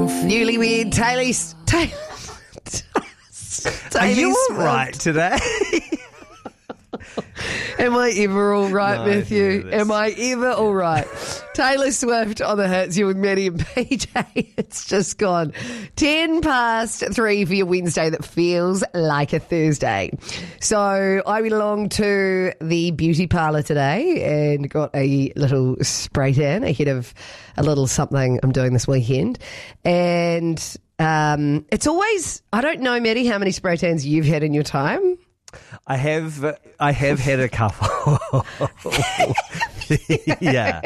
Newlywed Taylor. Are you all Swift. right today? Am I ever all right, No, Matthew? yeah, Am I ever all right? Taylor Swift on the hits, you with Maddie and PJ. It's just gone 3:10 for your Wednesday that feels like a Thursday. So I went along to the beauty parlour today and got a little spray tan ahead of a little something I'm doing this weekend. And it's always, I don't know, Maddie, how many spray tans you've had in your time. I have had a couple. Yeah.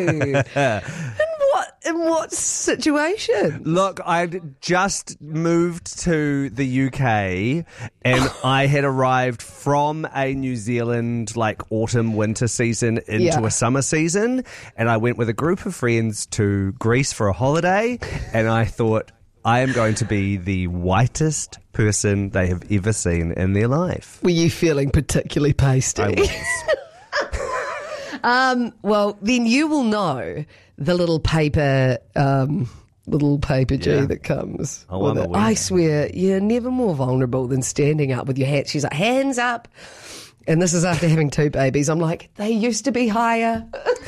In what situation? Look, I'd just moved to the UK and I had arrived from a New Zealand autumn winter season into a summer season, and I went with a group of friends to Greece for a holiday, and I thought, I am going to be the whitest person they have ever seen in their life. Were you feeling particularly pasty? I was. Well, then you will know the little paper G that comes. Oh, with I'm it. aware. I swear, you're never more vulnerable than standing up with your hands. She's like, hands up. And this is after having 2 babies. I'm like, they used to be higher.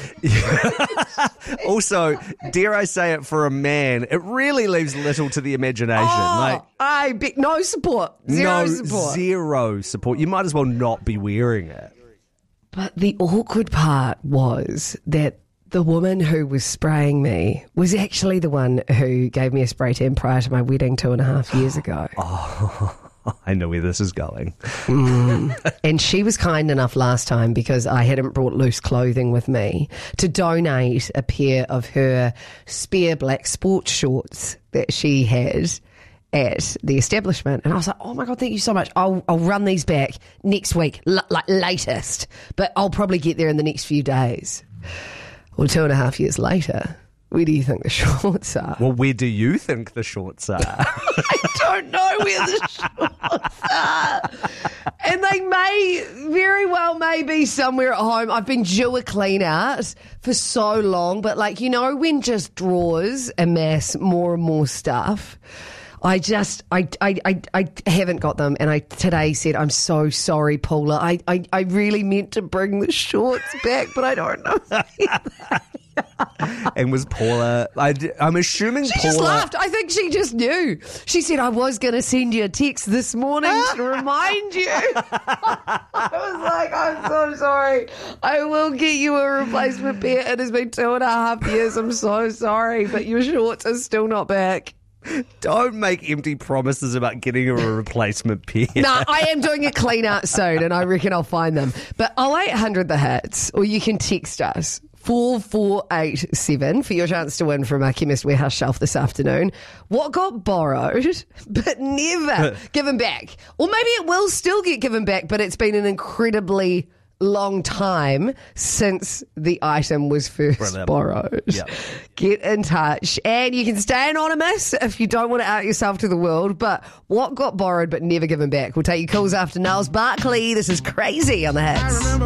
Also, dare I say it, for a man, it really leaves little to the imagination. I bet no support. Zero support. Zero support. You might as well not be wearing it. But the awkward part was that the woman who was spraying me was actually the one who gave me a spray tan prior to my wedding 2.5 years ago. I know where this is going. And she was kind enough last time, because I hadn't brought loose clothing with me, to donate a pair of her spare black sports shorts that she had at the establishment. And I was like, oh my God, thank you so much. I'll run these back next week, latest. But I'll probably get there in the next few days. Well, 2.5 years later, where do you think the shorts are? Well, where do you think the shorts are? I don't know where the shorts are. And they very well be somewhere at home. I've been due a clean out for so long, but when just drawers amass more and more stuff, I haven't got them. And I today said, I'm so sorry, Paula. I really meant to bring the shorts back, but I don't know. And was Paula... I'm assuming She Paula... just laughed. I think she just knew. She said, I was going to send you a text this morning to remind you. I was like, I'm so sorry. I will get you a replacement pair. It has been 2.5 years. I'm so sorry, but your shorts are still not back. Don't make empty promises about getting a replacement pair. No, I am doing a clean out soon, and I reckon I'll find them. But 0800 the hits, or you can text us 4487 for your chance to win from our Chemist Warehouse shelf this afternoon. What got borrowed but never given back? Or maybe it will still get given back, but it's been an incredibly long time since the item was first borrowed. Yep. Get in touch, and you can stay anonymous if you don't want to out yourself to the world. But what got borrowed but never given back? We'll take your calls after Niles Barkley. This is Crazy on the Hits.